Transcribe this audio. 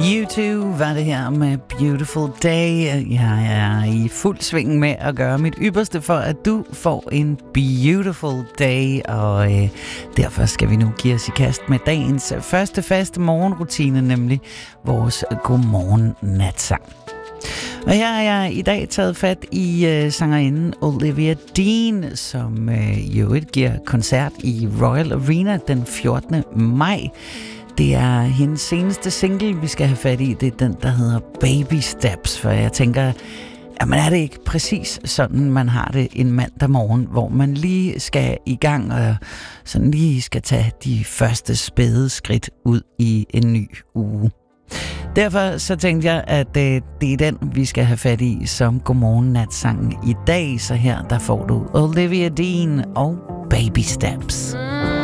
U2 var det her med Beautiful Day. Jeg er i fuld sving med at gøre mit ypperste for, at du får en beautiful day. Og derfor skal vi nu give os i kast med dagens første faste morgenrutine, nemlig vores godmorgen natsang. Og her har jeg i dag taget fat i sangerinden Olivia Dean, som jo giver koncert i Royal Arena den 14. maj. Det er hendes seneste single, vi skal have fat i. Det er den, der hedder Baby Steps. For jeg tænker, jamen er det ikke præcis sådan, man har det en mandag morgen, hvor man lige skal i gang og sådan lige skal tage de første spæde skridt ud i en ny uge. Derfor så tænkte jeg, at det er den, vi skal have fat i som godmorgen natsangen i dag. Så her der får du Olivia Dean og Baby Steps.